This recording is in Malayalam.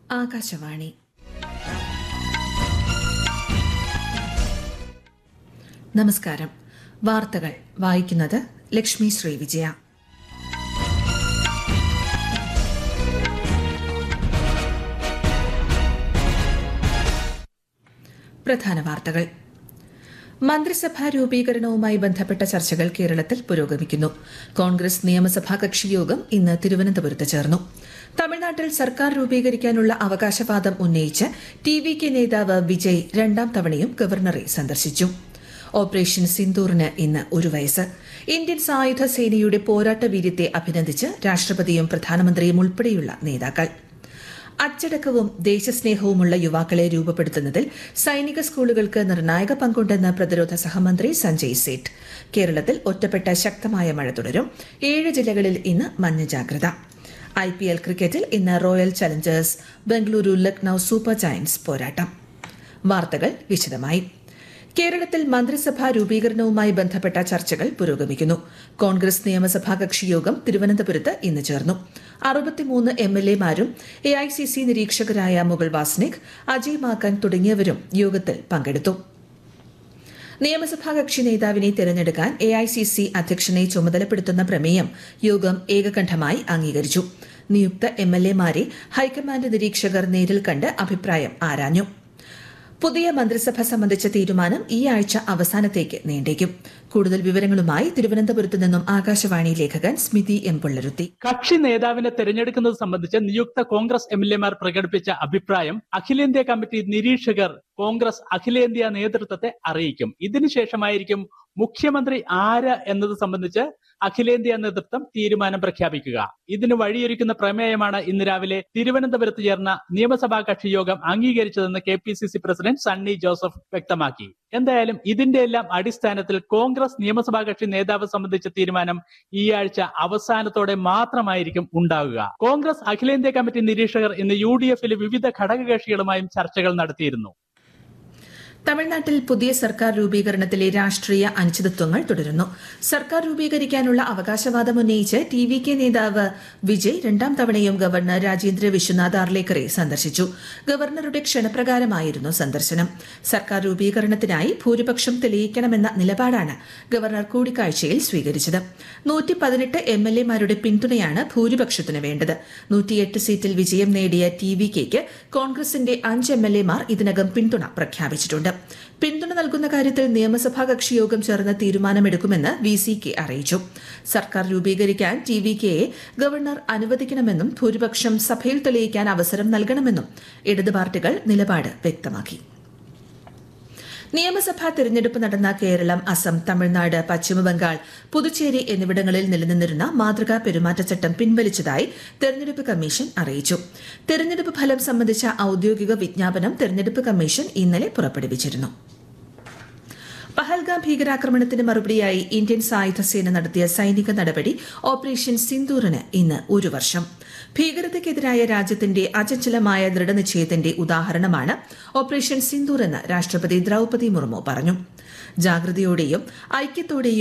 ആകാശവാണി. നമസ്കാരം. വാർത്തകൾ വായിക്കുന്നത് ലക്ഷ്മി ശ്രീ വിജയ. പ്രധാന വാർത്തകൾ. മന്ത്രിസഭാ രൂപീകരണവുമായി ബന്ധപ്പെട്ട ചർച്ചകൾ കേരളത്തിൽ പുരോഗമിക്കുന്നു. കോൺഗ്രസ് നിയമസഭാ കക്ഷിയോഗം ഇന്ന് തിരുവനന്തപുരത്ത് ചേർന്നു. തമിഴ്നാട്ടിൽ സർക്കാർ രൂപീകരിക്കാനുള്ള അവകാശവാദം ഉന്നയിച്ച് ടിവികെ നേതാവ് വിജയ് രണ്ടാം തവണയും ഗവർണറെ സന്ദർശിച്ചു. ഓപ്പറേഷൻ സിന്ദൂറിന് ഇന്ന് 1 വയസ്സ്. ഇന്ത്യൻ സായുധ സേനയുടെ പോരാട്ട വീര്യത്തെ അഭിനന്ദിച്ച് രാഷ്ട്രപതിയും പ്രധാനമന്ത്രിയും ഉൾപ്പെടെയുള്ള നേതാക്കൾ. അച്ചടക്കവും ദേശസ്നേഹവുമുള്ള യുവാക്കളെ രൂപപ്പെടുത്തുന്നതിൽ സൈനിക സ്കൂളുകൾക്ക് നിർണായക പങ്കുണ്ടെന്ന് പ്രതിരോധ സഹമന്ത്രി സഞ്ജയ് സേഠ്. കേരളത്തിൽ ഒറ്റപ്പെട്ട ശക്തമായ മഴ തുടരും. 7 ജില്ലകളിൽ ഇന്ന് മഞ്ഞ ജാഗ്രത. IPL ക്രിക്കറ്റിൽ ഇന്ന് royal Challengers Bengaluru Lucknow super Giants പോരാട്ടം. വാർത്തകൾ വിശദമായി. കേരളത്തിൽ മന്ത്രിസഭാ രൂപീകരണവുമായി ബന്ധപ്പെട്ട ചർച്ചകൾ പുരോഗമിക്കുന്നു. കോൺഗ്രസ് നിയമസഭാ കക്ഷിയോഗം തിരുവനന്തപുരത്ത് ഇന്ന് ചേർന്നു. 63 MLAമാരും AICC നിരീക്ഷകരായ മുകുൾ വാസ്നിക്, അജയ് മാക്കൻ തുടങ്ങിയവരും യോഗത്തിൽ പങ്കെടുത്തു. നിയമസഭാ കക്ഷി നേതാവിനെ തെരഞ്ഞെടുക്കാൻ AICC അധ്യക്ഷനെ ചുമതലപ്പെടുത്തുന്ന പ്രമേയം യോഗം ഏകകണ്ഠമായി അംഗീകരിച്ചു. നിയുക്ത MLAമാരെ ഹൈക്കമാൻഡ് നിരീക്ഷകർ നേരിൽ കണ്ട് അഭിപ്രായം ആരാഞ്ഞു. പുതിയ മന്ത്രിസഭ സംബന്ധിച്ച തീരുമാനം ഈ ആഴ്ച അവസാനത്തേക്ക് നീണ്ടേക്കും. കൂടുതൽ വിവരങ്ങളുമായി തിരുവനന്തപുരത്ത് നിന്നും ആകാശവാണി ലേഖകൻ സ്മിതി M. പുള്ളരുത്തി. കക്ഷി നേതാവിനെ തെരഞ്ഞെടുക്കുന്നത് സംബന്ധിച്ച് നിയുക്ത കോൺഗ്രസ് MLAമാർ പ്രകടിപ്പിച്ച അഭിപ്രായം അഖിലേന്ത്യാ കമ്മിറ്റി നിരീക്ഷകർ കോൺഗ്രസ് അഖിലേന്ത്യാ നേതൃത്വത്തെ അറിയിക്കും. ഇതിനുശേഷമായിരിക്കും മുഖ്യമന്ത്രി ആര് എന്നത് സംബന്ധിച്ച് അഖിലേന്ത്യാ നേതൃത്വം തീരുമാനം പ്രഖ്യാപിക്കുക. ഇതിന് വഴിയൊരുക്കുന്ന പ്രമേയമാണ് ഇന്ന് രാവിലെ തിരുവനന്തപുരത്ത് ചേർന്ന നിയമസഭാ കക്ഷി യോഗം അംഗീകരിച്ചതെന്ന് KPCC പ്രസിഡന്റ് സണ്ണി ജോസഫ് വ്യക്തമാക്കി. എന്തായാലും ഇതിന്റെ എല്ലാം അടിസ്ഥാനത്തിൽ കോൺഗ്രസ് നിയമസഭാ കക്ഷി നേതാവ് സംബന്ധിച്ച തീരുമാനം ഈ ആഴ്ച അവസാനത്തോടെ മാത്രമായിരിക്കും ഉണ്ടാവുക. കോൺഗ്രസ് അഖിലേന്ത്യാ കമ്മിറ്റി നിരീക്ഷകർ ഇന്ന് UDFിലെ വിവിധ ഘടകകക്ഷികളുമായും ചർച്ചകൾ നടത്തിയിരുന്നു. തമിഴ്നാട്ടിൽ പുതിയ സർക്കാർ രൂപീകരണത്തിലെ രാഷ്ട്രീയ അനിശ്ചിതത്വങ്ങൾ തുടരുന്നു. സർക്കാർ രൂപീകരിക്കാനുള്ള അവകാശവാദം ഉന്നയിച്ച് TVK നേതാവ് വിജയ് രണ്ടാം തവണയും ഗവർണർ രാജേന്ദ്ര വിശ്വനാഥ് ആർലേക്കറെ സന്ദർശിച്ചു. ഗവർണറുടെ ക്ഷണപ്രകാരമായിരുന്നു സന്ദർശനം. സർക്കാർ രൂപീകരണത്തിനായി ഭൂരിപക്ഷം തെളിയിക്കണമെന്ന നിലപാടാണ് ഗവർണർ കൂടിക്കാഴ്ചയിൽ സ്വീകരിച്ചത്. 118 MLAമാരുടെ പിന്തുണയാണ് ഭൂരിപക്ഷത്തിന് വേണ്ടത്. 108 സീറ്റിൽ വിജയം നേടിയ TVKയ്ക്ക് കോൺഗ്രസിന്റെ 5 MLAമാർ ഇതിനകം പിന്തുണ പ്രഖ്യാപിച്ചിട്ടുണ്ട്. പിന്തുണ നൽകുന്ന കാര്യത്തിൽ നിയമസഭാ കക്ഷിയോഗം ചേർന്ന് തീരുമാനമെടുക്കുമെന്ന് VCK അറിയിച്ചു. സർക്കാർ രൂപീകരിക്കാൻ TVKയെ ഗവർണർ അനുവദിക്കണമെന്നും ഭൂരിപക്ഷം സഭയിൽ തെളിയിക്കാൻ അവസരം നൽകണമെന്നും ഇടത് പാർട്ടികൾ നിലപാട് വ്യക്തമാക്കി. നിയമസഭാ തെരഞ്ഞെടുപ്പ് നടന്ന കേരളം, അസം, തമിഴ്നാട്, പശ്ചിമബംഗാൾ, പുതുച്ചേരി എന്നിവിടങ്ങളിൽ നിലനിന്നിരുന്ന മാതൃകാ പെരുമാറ്റച്ചട്ടം പിൻവലിച്ചതായി തെരഞ്ഞെടുപ്പ് കമ്മീഷൻ അറിയിച്ചു. തെരഞ്ഞെടുപ്പ് ഫലം സംബന്ധിച്ച ഔദ്യോഗിക വിജ്ഞാപനം തെരഞ്ഞെടുപ്പ് കമ്മീഷൻ ഇന്നലെ പുറപ്പെടുവിച്ചിരുന്നു. പഹൽഗാം ഭീകരാക്രമണത്തിന് മറുപടിയായി ഇന്ത്യൻ സായുധ സേന നടത്തിയ സൈനിക നടപടി ഓപ്പറേഷൻ സിന്ദൂറിന് ഇന്ന് 1 വർഷം. ഭീകരതയ്ക്കെതിരായ രാജ്യത്തിന്റെ അചഞ്ചലമായ ദൃഢനിശ്ചയത്തിന്റെ ഉദാഹരണമാണ് ഓപ്പറേഷൻ സിന്ദൂർ എന്ന് രാഷ്ട്രപതി ദ്രൌപദി മുർമു പറഞ്ഞു. ജാഗ്രതയോടെയും ഐക്യത്തോടെയും